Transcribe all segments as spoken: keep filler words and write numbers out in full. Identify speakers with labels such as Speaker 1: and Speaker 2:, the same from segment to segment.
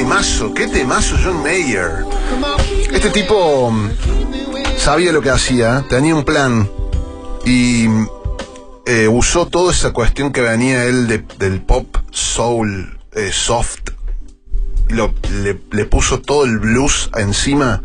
Speaker 1: temazo, qué temazo John Mayer. Este tipo sabía lo que hacía, tenía un plan y eh, usó toda esa cuestión que venía él de, del pop soul eh, soft, lo, le, le puso todo el blues encima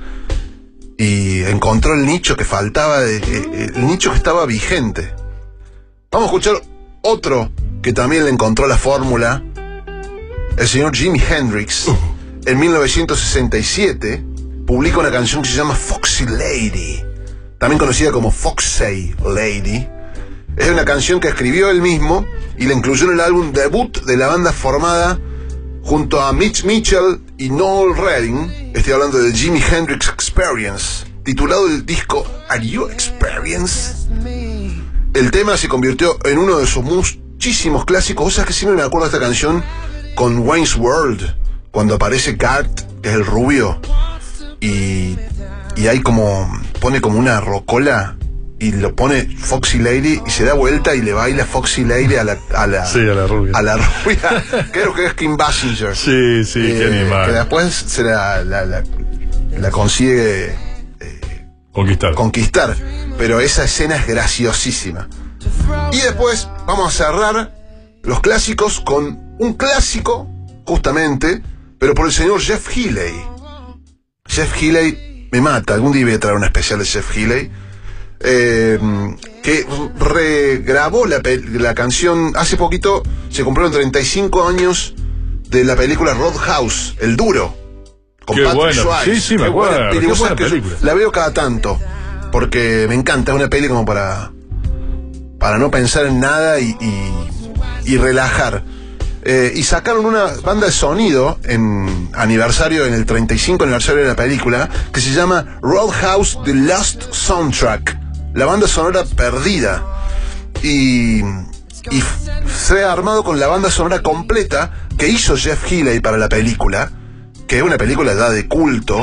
Speaker 1: y encontró el nicho que faltaba, de, eh, el nicho que estaba vigente. Vamos a escuchar otro que también le encontró la fórmula, el señor Jimi Hendrix. Uh. En mil novecientos sesenta y siete publica una canción que se llama Foxy Lady, también conocida como Foxy Lady. Es una canción que escribió él mismo y la incluyó en el álbum debut de la banda formada junto a Mitch Mitchell y Noel Redding. Estoy hablando de Jimi Hendrix Experience, titulado el disco Are You Experienced? El tema se convirtió en uno de sus muchísimos clásicos. Vos sabés que siempre me acuerdo de esta canción con Wayne's World, cuando aparece Garth, que es el rubio, y, y hay como, pone como una rocola y lo pone Foxy Lady y se da vuelta y le baila Foxy Lady a la, a la,
Speaker 2: sí, a la rubia.
Speaker 1: A la rubia. Creo que es Kim Basinger.
Speaker 2: Sí, sí, eh, qué animal.
Speaker 1: Que después se la, la, la, la consigue eh,
Speaker 2: conquistar.
Speaker 1: conquistar. Pero esa escena es graciosísima. Y después vamos a cerrar los clásicos con un clásico, justamente, pero por el señor Jeff Healey. Jeff Healey me mata. Algún día voy a traer una especial de Jeff Healey. Eh, que regrabó la, la canción. Hace poquito se cumplieron treinta y cinco años de la película Roadhouse, El Duro, con
Speaker 2: qué
Speaker 1: Patrick
Speaker 2: bueno.
Speaker 1: Swayze.
Speaker 2: Sí, sí, me acuerdo. Qué buena película.
Speaker 1: La veo cada tanto porque me encanta. Es una peli como para para no pensar en nada y, y, y relajar. Eh, y sacaron una banda de sonido en aniversario, en el treinta y cinco aniversario de la película, que se llama Roadhouse The Lost Soundtrack, la banda sonora perdida. Y, y fue armado con la banda sonora completa que hizo Jeff Healey para la película, que es una película ya de culto,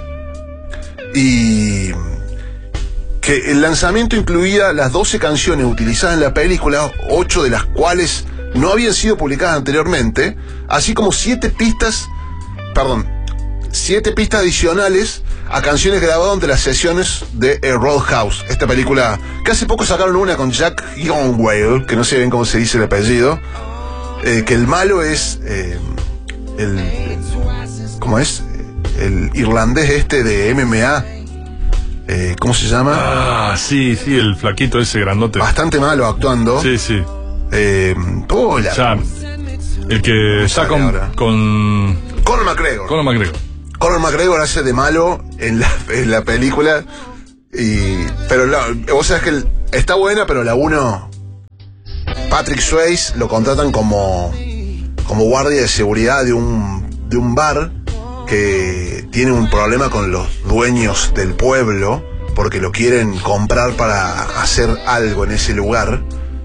Speaker 1: y que el lanzamiento incluía las doce canciones utilizadas en la película, ocho de las cuales no habían sido publicadas anteriormente, así como siete pistas, perdón, siete pistas adicionales a canciones grabadas durante las sesiones de eh, Roadhouse, esta película que hace poco sacaron una con Jack Youngwale, que no sé bien cómo se dice el apellido, eh, que el malo es eh, el, el ¿cómo es? El irlandés este de M M A, eh, ¿cómo se llama?
Speaker 2: Ah, sí, sí, el flaquito ese grandote.
Speaker 1: Bastante malo actuando.
Speaker 2: Sí, sí.
Speaker 1: Eh, hola.
Speaker 2: Ya, el que está con, con
Speaker 1: Conor McGregor.
Speaker 2: Conor McGregor.
Speaker 1: Conor McGregor hace de malo en la, en la película. Y, pero la, vos sabés que el, está buena, pero la uno, Patrick Swayze lo contratan como, como guardia de seguridad de un, de un bar que tiene un problema con los dueños del pueblo porque lo quieren comprar para hacer algo en ese lugar.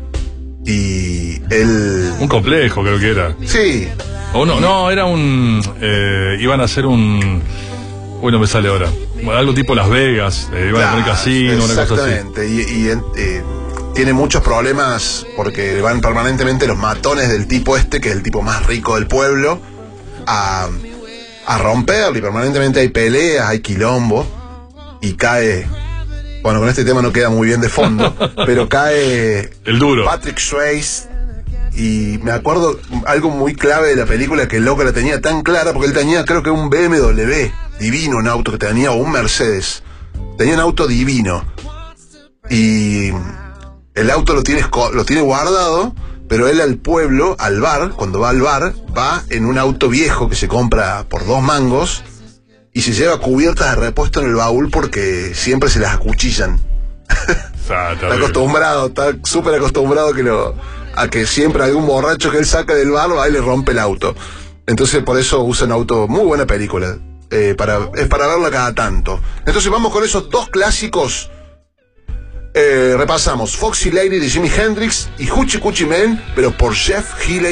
Speaker 1: Y él...
Speaker 2: Un complejo creo que era.
Speaker 1: Sí.
Speaker 2: O no, no, era un... Eh, iban a hacer un... Bueno, me sale ahora. Algo tipo Las Vegas. Eh, iban claro, a poner casino, una cosa así.
Speaker 1: Exactamente. Y, y eh, tiene muchos problemas porque van permanentemente los matones del tipo este, que es el tipo más rico del pueblo, a, a romperlo. Y permanentemente hay peleas, hay quilombo. Y cae... Bueno, con este tema no queda muy bien de fondo, pero cae
Speaker 2: el duro
Speaker 1: Patrick Swayze. Y me acuerdo algo muy clave de la película, que el loco la tenía tan clara, porque él tenía, creo que un B M W divino, un auto que tenía, o un Mercedes. Tenía un auto divino. Y el auto lo tiene, lo tiene guardado, pero él al pueblo, al bar, cuando va al bar, va en un auto viejo que se compra por dos mangos, y se lleva cubiertas de repuesto en el baúl porque siempre se las acuchillan.
Speaker 2: Ah,
Speaker 1: está acostumbrado, está súper acostumbrado que lo, a que siempre algún borracho que él saca del bar va y le rompe el auto. Entonces por eso usa un auto. Muy buena película, eh, para, es para verla cada tanto. Entonces vamos con esos dos clásicos. Eh, repasamos Foxy Lady de Jimi Hendrix y Hoochie Coochie Man, pero por Jeff Healey.